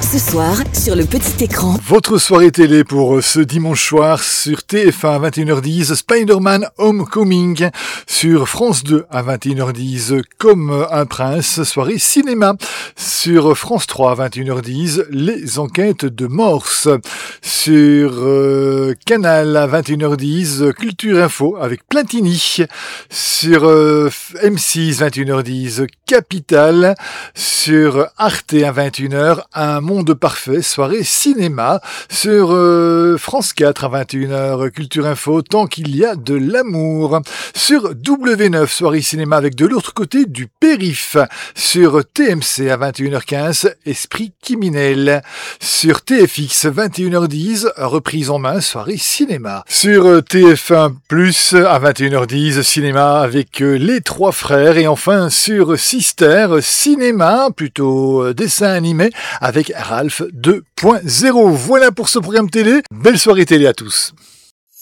Ce soir, sur le petit écran. Votre soirée télé pour ce dimanche soir sur TF1 à 21h10, Spider-Man Homecoming. Sur France 2 à 21h10, Comme un prince, soirée cinéma. Sur France 3 à 21h10, Les enquêtes de Morse. Sur Canal à 21h10, Culture Info avec Plantini. Sur M6 21h10, Capital. Sur Arte à 21h, Un monde parfait, soirée cinéma. Sur France 4 à 21h, Culture Info, Tant qu'il y a de l'amour. Sur W9, soirée cinéma avec de l'autre côté du périph. Sur TMC à 21h15, Esprit criminel. Sur TFX 21h10, Reprise en main, soirée cinéma. Sur TF1 Plus à 21h10, cinéma avec Les Trois Frères. Et enfin sur Sister, cinéma, plutôt dessin animé, avec Ralph 2.0. Voilà pour ce programme télé. Belle soirée télé à tous.